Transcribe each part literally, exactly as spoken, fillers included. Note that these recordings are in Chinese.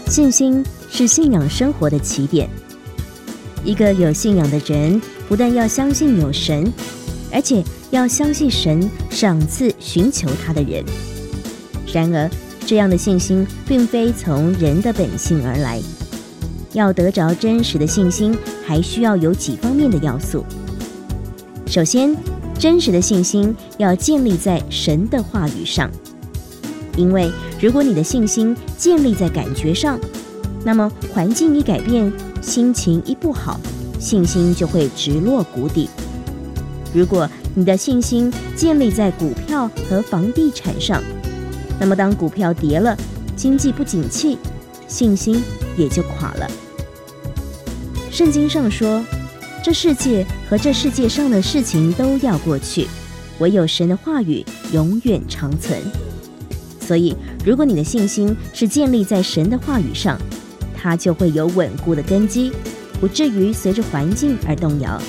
信心是信仰生活的起点。一个有信仰的人，不但要相信有神，而且要相信神赏赐寻求他的人。然而，这样的信心并非从人的本性而来。要得着真实的信心，还需要有几方面的要素。首先，真实的信心要建立在神的话语上。因为如果你的信心建立在感觉上，那么环境一改变，心情一不好，信心就会直落谷底。如果你的信心建立在股票和房地产上，那么当股票跌了，经济不景气，信心也就垮了。圣经上说，这世界和这世界上的事情都要过去，唯有神的话语永远长存。所以，如果你的信心是建立在神的话语上，它就会有稳固的根基，不至于随着环境而动摇。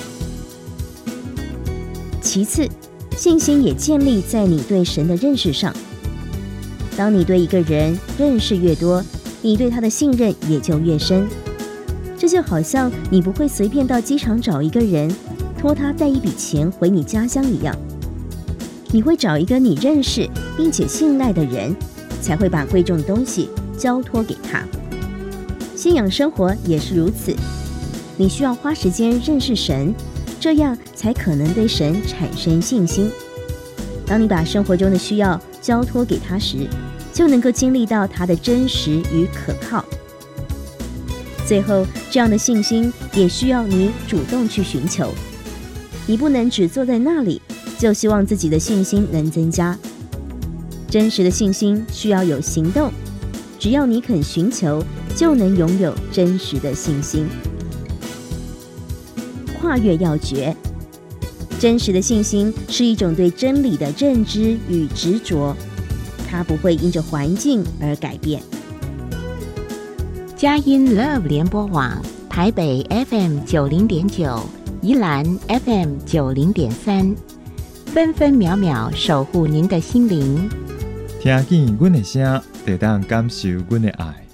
其次，信心也建立在你对神的认识上。当你对一个人认识越多，你对他的信任也就越深。这就好像你不会随便到机场找一个人，托他带一笔钱回你家乡一样。你会找一个你认识并且信赖的人，才会把贵重的东西交托给他。信仰生活也是如此，你需要花时间认识神，这样才可能对神产生信心。当你把生活中的需要交托给他时，就能够经历到他的真实与可靠。最后，这样的信心也需要你主动去寻求。你不能只坐在那里就希望自己的信心能增加。真实的信心需要有行动，只要你肯寻求，就能拥有真实的信心。跨越要诀，真实的信心是一种对真理的认知与执着，它不会因着环境而改变。 佳音 Love 联播网台北 F M 九零点九，宜兰 F M 九零点三，分分秒秒守护您的心灵。 听见阮的声，就当感受阮的爱。